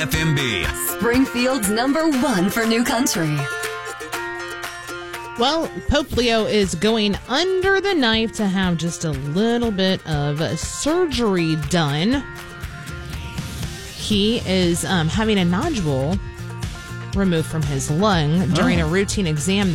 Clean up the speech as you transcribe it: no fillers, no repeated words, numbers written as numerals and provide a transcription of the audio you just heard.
FMB. Springfield's #1 for new country. Well, Pope Leo is going under the knife to have just a little bit of surgery done. He is having a nodule removed from his lung during a routine exam